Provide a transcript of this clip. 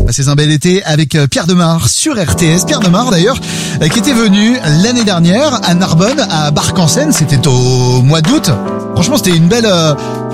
C'est un bel été avec Pierre Demar sur RTS. Pierre Demar d'ailleurs qui était venu l'année dernière à Narbonne, à Barc-en-Seine. C'était au mois d'août. Franchement, c'était une belle